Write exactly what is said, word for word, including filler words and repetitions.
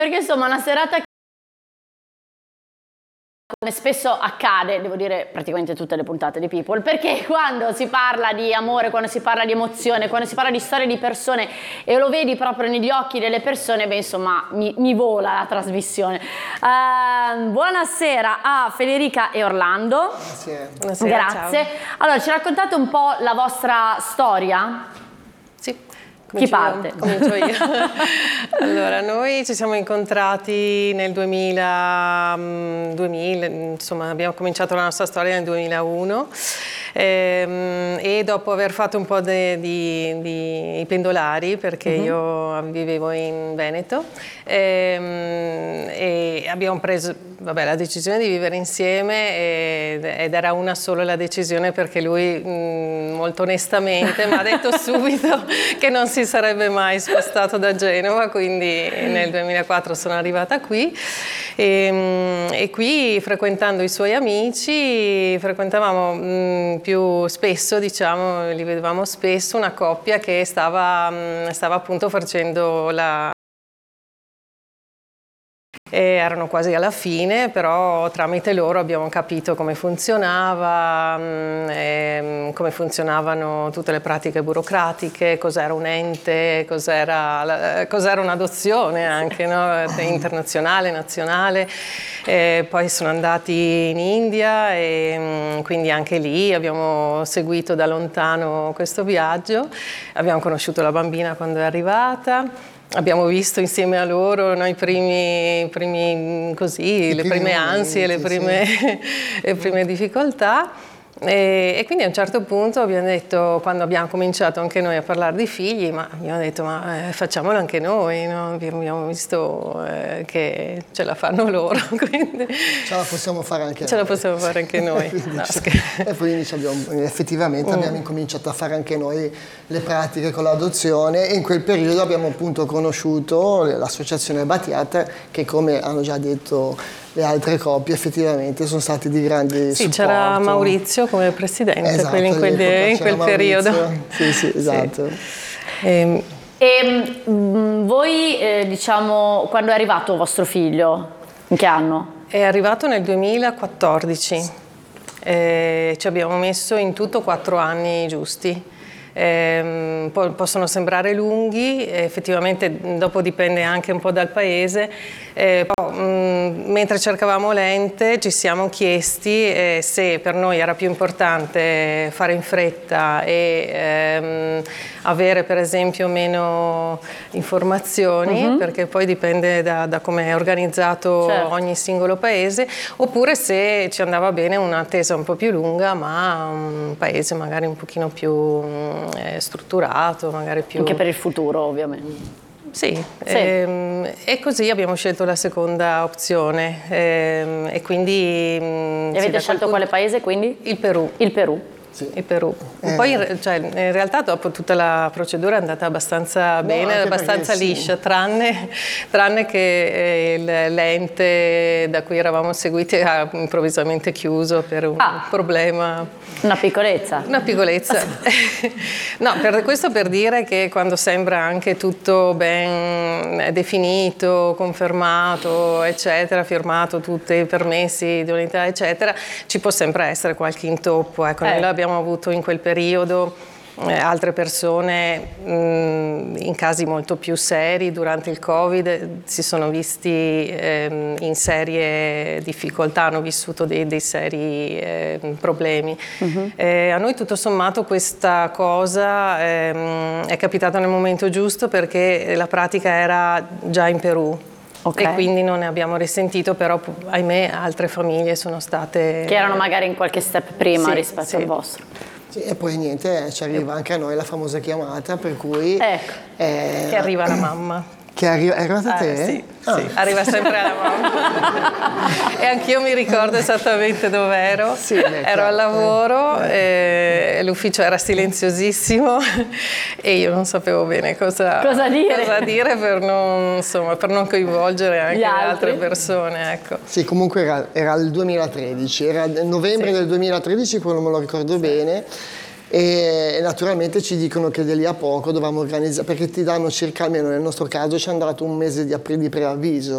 Perché insomma una serata che, come spesso accade, devo dire praticamente tutte le puntate di People, perché quando si parla di amore, quando si parla di emozione, quando si parla di storie di persone e lo vedi proprio negli occhi delle persone, beh insomma mi, mi vola la trasmissione. Uh, buonasera a Federica e Orlando. Buonasera. Buonasera, grazie. Ciao. Allora, ci raccontate un po' la vostra storia? Sì. Chi parte? Comincio io. Allora, noi ci siamo incontrati nel duemila, duemila, insomma abbiamo cominciato la nostra storia nel duemilauno ehm, e dopo aver fatto un po' di, di, di pendolari, perché uh-huh. io vivevo in Veneto, ehm, e abbiamo preso vabbè, la decisione di vivere insieme ed, ed era una sola la decisione, perché lui mh, molto onestamente mi ha detto subito che non si sarebbe mai spostato da Genova, quindi nel duemilaquattro sono arrivata qui e, e qui, frequentando i suoi amici, frequentavamo mh, più spesso, diciamo, li vedevamo spesso, una coppia che stava, mh, stava appunto facendo la E erano quasi alla fine, però tramite loro abbiamo capito come funzionava, e come funzionavano tutte le pratiche burocratiche, cos'era un ente, cos'era cos'era un'adozione anche, no? Internazionale, nazionale. E poi sono andati in India e quindi anche lì abbiamo seguito da lontano questo viaggio. Abbiamo conosciuto la bambina quando è arrivata. Abbiamo visto insieme a loro no, i primi, primi così, I le prime ansie, le prime, sì. le prime difficoltà. E, e quindi a un certo punto abbiamo detto, quando abbiamo cominciato anche noi a parlare di figli, ma abbiamo detto ma eh, facciamolo anche noi, no? Abbiamo visto eh, che ce la fanno loro, quindi ce la possiamo fare anche ce noi. la possiamo fare anche noi. No, e quindi abbiamo, effettivamente mm. abbiamo incominciato a fare anche noi le pratiche con l'adozione, e in quel periodo abbiamo appunto conosciuto l'associazione Batiata, che come hanno già detto le altre coppie effettivamente sono stati di grandi sì, supporto. C'era Maurizio come presidente, esatto, in quel, in quel periodo. Sì, sì, esatto. Sì. E, e mh, voi, eh, diciamo, quando è arrivato vostro figlio? In che anno? È arrivato nel duemilaquattordici. Eh, ci abbiamo messo in tutto quattro anni giusti. Eh, possono sembrare lunghi, effettivamente dopo dipende anche un po' dal paese, eh, però, mh, mentre cercavamo l'ente ci siamo chiesti eh, se per noi era più importante fare in fretta e ehm, avere per esempio meno informazioni, uh-huh. perché poi dipende da, da come è organizzato certo. ogni singolo paese, oppure se ci andava bene un'attesa un po' più lunga, ma un paese magari un pochino più strutturato, magari più... Anche per il futuro ovviamente. Sì, sì. Ehm, e così abbiamo scelto la seconda opzione ehm, e quindi... E avete scelto quale paese quindi? Il Perù. Il Perù. Sì. Il Perù. Eh. Poi cioè, in realtà dopo tutta la procedura è andata abbastanza no, bene, abbastanza liscia, sì. tranne, tranne che eh, l'ente da cui eravamo seguiti ha improvvisamente chiuso per un ah. problema. Una piccolezza. Una piccolezza. No, per questo per dire che quando sembra anche tutto ben definito, confermato, eccetera, firmato tutti i permessi di unità, eccetera, ci può sempre essere qualche intoppo. Ecco, noi eh. abbiamo avuto in quel periodo eh, altre persone mh, in casi molto più seri durante il Covid si sono visti eh, in serie difficoltà, hanno vissuto dei, dei seri eh, problemi. Uh-huh. eh, a noi tutto sommato questa cosa eh, è capitata nel momento giusto, perché la pratica era già in Perù. Okay. E quindi non ne abbiamo risentito, però ahimè altre famiglie sono state... Che erano magari in qualche step prima sì, rispetto sì. al vostro. Sì, e poi niente, ci arriva anche a noi la famosa chiamata, per cui... Ecco, eh, che arriva la mamma. Che arriva, è arrivata a te? Eh, sì, ah. sì, arriva sempre alla mamma. E anch'io mi ricordo esattamente dove ero. Sì, beh, ero al lavoro, eh. e l'ufficio era silenziosissimo e io non sapevo bene cosa, cosa dire, cosa dire per, non, insomma, per non coinvolgere anche le altre persone. Ecco. Sì, comunque era, era il duemilatredici, era novembre sì. del duemilatredici, quello me lo ricordo sì. bene. E naturalmente ci dicono che di lì a poco dovevamo organizzare, perché ti danno circa, almeno nel nostro caso ci hanno dato un mese di, di preavviso.